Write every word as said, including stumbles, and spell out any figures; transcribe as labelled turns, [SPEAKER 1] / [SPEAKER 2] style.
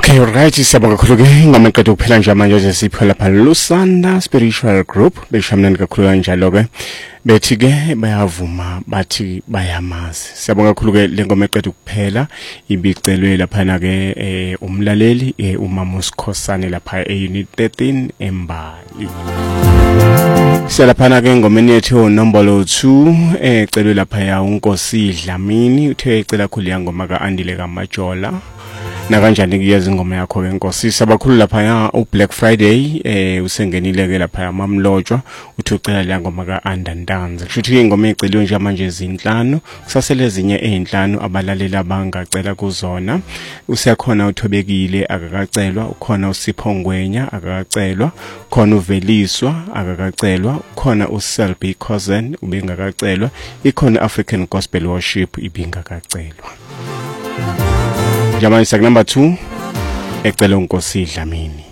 [SPEAKER 1] Okay, right, siyabonga kakhulu ke ingoma eqeda ukuphela nje manje sesipho lapha Lusanda Spiritual Group beshamnani kakhulu kanjalo ke bethi ke bayavuma bathi bayamazi. Siyabonga kakhulu ke le ngoma eqeda ukuphela ibicelwe lapha na ke eh, umlaleli eh, uMama Sikhosane lapha e Unit thirteen eMbali. Siyalaphana ke ngomeni yethu nombolo two ecelwe lapha ya uNkosi Dlamini uthe ecela khulu ya ngoma ka Andile kaMajola. Na kanjani kuyeza ingoma yakho ke Nkosi sabakhulu lapha ya u Black Friday eh usengenile ke lapha mamlojwa uthi ucela le ngoma ka Andandanza kushuthi ingoma eceliwe nje manje ezinhlanu kusasele ezinye ezinhlanu abalalela bangacela kuzona usekhona uthobekile akakacelwa ukhona uSiphongwenya akakacelwa khona uVeliswa akakacelwa khona uSelby Cousin ubengakacelwa ikhona African Gospel Worship ibingakacelwa. Jamani, sag number two, ecela uNkosi Dlamini.